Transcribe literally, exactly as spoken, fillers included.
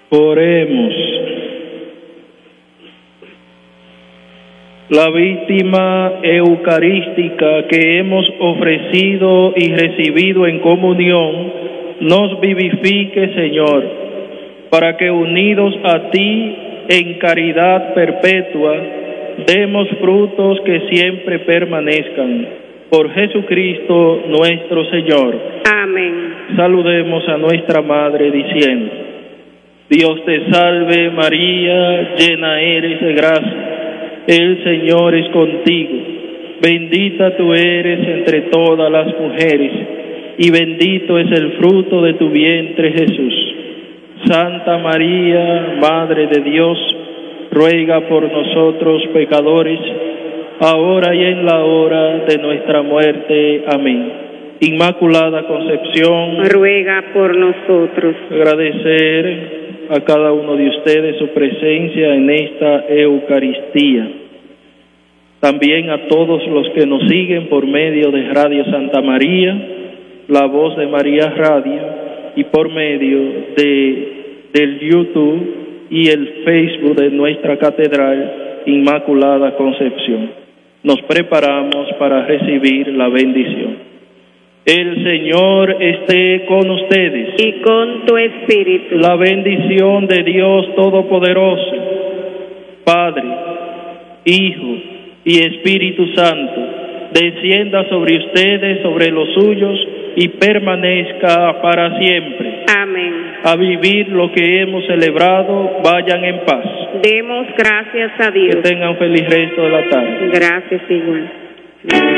Oremos. La víctima eucarística que hemos ofrecido y recibido en comunión nos vivifique, Señor, para que unidos a ti en caridad perpetua demos frutos que siempre permanezcan. Por Jesucristo nuestro Señor. Amén. Saludemos a nuestra Madre diciendo: Dios te salve María, llena eres de gracia. El Señor es contigo, bendita tú eres entre todas las mujeres, y bendito es el fruto de tu vientre Jesús. Santa María, Madre de Dios, ruega por nosotros pecadores, ahora y en la hora de nuestra muerte. Amén. Inmaculada Concepción, ruega por nosotros. Agradecer a cada uno de ustedes su presencia en esta Eucaristía. También a todos los que nos siguen por medio de Radio Santa María, La Voz de María Radio, y por medio de del YouTube y el Facebook de nuestra Catedral Inmaculada Concepción. Nos preparamos para recibir la bendición. El Señor esté con ustedes. Y con tu espíritu. La bendición de Dios Todopoderoso, Padre, Hijo y Espíritu Santo, descienda sobre ustedes, sobre los suyos, y permanezca para siempre. Amén. A vivir lo que hemos celebrado, vayan en paz. Demos gracias a Dios. Que tengan feliz resto de la tarde. Gracias igual.